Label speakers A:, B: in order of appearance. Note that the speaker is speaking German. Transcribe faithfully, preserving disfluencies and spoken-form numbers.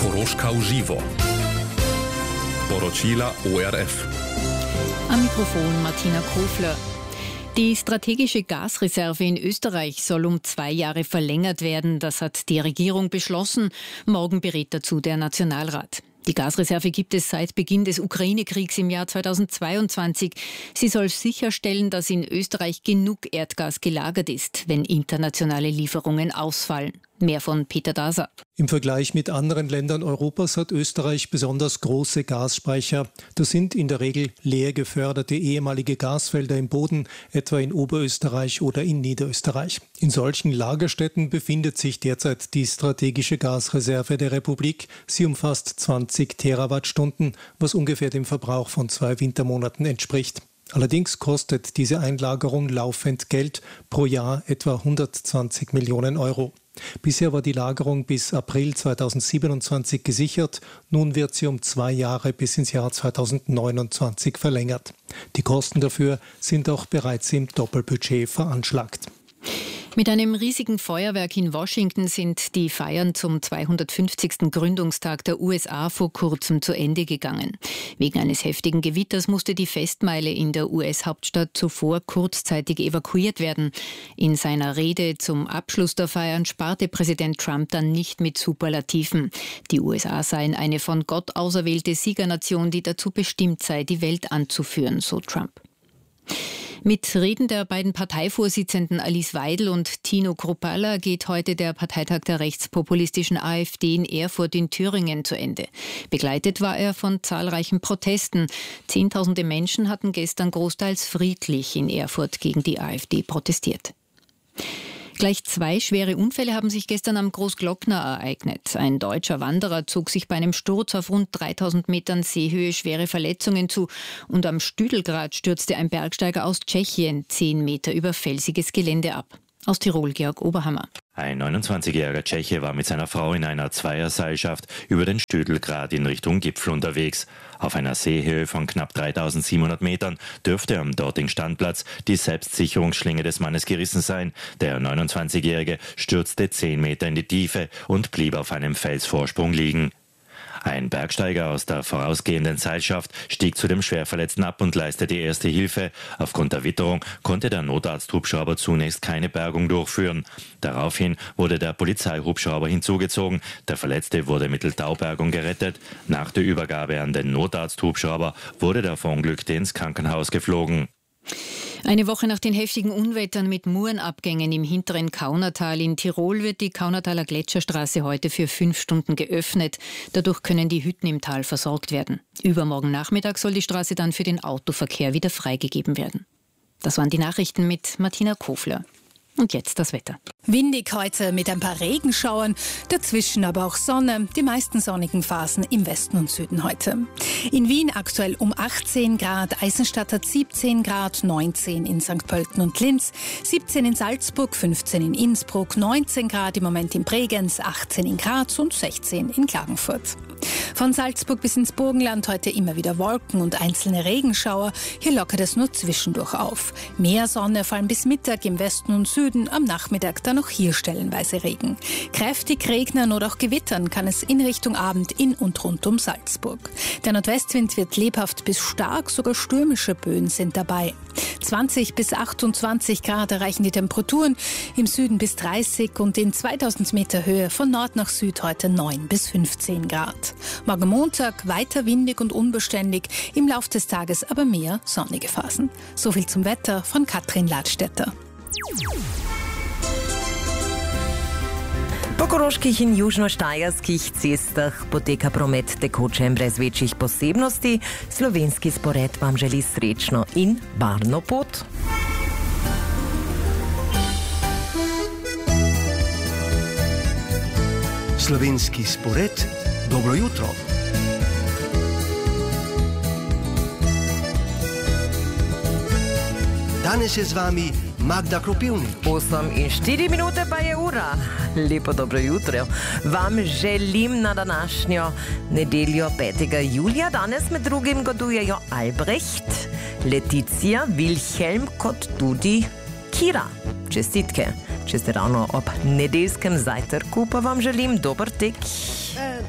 A: Koroška v živo. Poročila O R F.
B: Am Mikrofon Martina Kofler. Die strategische Gasreserve in Österreich soll um zwei Jahre verlängert werden. Das hat die Regierung beschlossen. Morgen berät dazu der Nationalrat. Die Gasreserve gibt es seit Beginn des Ukraine-Kriegs im Jahr zweitausendzweiundzwanzig. Sie soll sicherstellen, dass in Österreich genug Erdgas gelagert ist, wenn internationale Lieferungen ausfallen. Mehr von Peter Daser.
C: Im Vergleich mit anderen Ländern Europas hat Österreich besonders große Gasspeicher. Das sind in der Regel leer geförderte ehemalige Gasfelder im Boden, etwa in Oberösterreich oder in Niederösterreich. In solchen Lagerstätten befindet sich derzeit die strategische Gasreserve der Republik. Sie umfasst zwanzig Terawattstunden, was ungefähr dem Verbrauch von zwei Wintermonaten entspricht. Allerdings kostet diese Einlagerung laufend Geld, pro Jahr etwa hundertzwanzig Millionen Euro. Bisher war die Lagerung bis April zweitausendsiebenundzwanzig gesichert. Nun wird sie um zwei Jahre bis ins Jahr zweitausendneunundzwanzig verlängert. Die Kosten dafür sind auch bereits im Doppelbudget veranschlagt.
B: Mit einem riesigen Feuerwerk in Washington sind die Feiern zum zweihundertfünfzigsten Gründungstag der U S A vor kurzem zu Ende gegangen. Wegen eines heftigen Gewitters musste die Festmeile in der U S-Hauptstadt zuvor kurzzeitig evakuiert werden. In seiner Rede zum Abschluss der Feiern sparte Präsident Trump dann nicht mit Superlativen. Die U S A seien eine von Gott auserwählte Siegernation, die dazu bestimmt sei, die Welt anzuführen, so Trump. Mit Reden der beiden Parteivorsitzenden Alice Weidel und Tino Kruppalla geht heute der Parteitag der rechtspopulistischen AfD in Erfurt in Thüringen zu Ende. Begleitet war er von zahlreichen Protesten. Zehntausende Menschen hatten gestern großteils friedlich in Erfurt gegen die AfD protestiert. Gleich zwei schwere Unfälle haben sich gestern am Großglockner ereignet. Ein deutscher Wanderer zog sich bei einem Sturz auf rund dreitausend Metern Seehöhe schwere Verletzungen zu und am Stüdelgrat stürzte ein Bergsteiger aus Tschechien zehn Meter über felsiges Gelände ab. Aus Tirol Georg Oberhammer.
D: Ein neunundzwanzigjähriger Tscheche war mit seiner Frau in einer Zweierseilschaft über den Stüdelgrat in Richtung Gipfel unterwegs. Auf einer Seehöhe von knapp dreitausendsiebenhundert Metern dürfte am dortigen Standplatz die Selbstsicherungsschlinge des Mannes gerissen sein. Der neunundzwanzigjährige stürzte zehn Meter in die Tiefe und blieb auf einem Felsvorsprung liegen. Ein Bergsteiger aus der vorausgehenden Seilschaft stieg zu dem Schwerverletzten ab und leistete erste Hilfe. Aufgrund der Witterung konnte der Notarzthubschrauber zunächst keine Bergung durchführen. Daraufhin wurde der Polizeihubschrauber hinzugezogen. Der Verletzte wurde mittels Taubergung gerettet. Nach der Übergabe an den Notarzthubschrauber wurde der Verunglückte ins Krankenhaus geflogen.
B: Eine Woche nach den heftigen Unwettern mit Murenabgängen im hinteren Kaunertal in Tirol wird die Kaunertaler Gletscherstraße heute für fünf Stunden geöffnet. Dadurch können die Hütten im Tal versorgt werden. Übermorgen Nachmittag soll die Straße dann für den Autoverkehr wieder freigegeben werden. Das waren die Nachrichten mit Martina Kofler. Und jetzt das Wetter.
E: Windig heute mit ein paar Regenschauern, dazwischen aber auch Sonne, die meisten sonnigen Phasen im Westen und Süden heute. In Wien aktuell um achtzehn Grad, Eisenstadt hat siebzehn Grad, neunzehn in Sankt Pölten und Linz, siebzehn in Salzburg, fünfzehn in Innsbruck, neunzehn Grad im Moment in Bregenz, achtzehn in Graz und sechzehn in Klagenfurt. Von Salzburg bis ins Burgenland heute immer wieder Wolken und einzelne Regenschauer. Hier lockert es nur zwischendurch auf. Mehr Sonne, vor allem bis Mittag im Westen und Süden. Am Nachmittag dann auch hier stellenweise Regen. Kräftig regnen oder auch gewittern kann es in Richtung Abend in und rund um Salzburg. Der Nordwestwind wird lebhaft bis stark, sogar stürmische Böen sind dabei. zwanzig bis achtundzwanzig Grad erreichen die Temperaturen, im Süden bis dreißig und in zweitausend Meter Höhe von Nord nach Süd heute neun bis fünfzehn Grad. Morgen Montag weiter windig und unbeständig, im Lauf des Tages aber mehr sonnige Phasen. Soviel zum Wetter von Katrin Ladstätter.
F: Po Koroških in južnoštajerskih cestah poteka promet tekoče in brez večjih posebnosti. Slovenski spored vam želi srečno in varno pot.
G: Slovenski spored, dobro jutro. Danes je z vami Magda Kropivnik.
F: osem in štiri minute pa je ura. Lepo dobro jutro. Vam želim na današnjo nedeljo petega julija. Danes med drugim godujejo Albrecht, Leticija, Wilhelm kot tudi Kira. Čestitke. Če ste ravno ob nedeljskem zajtrku, pa vam želim dober tek.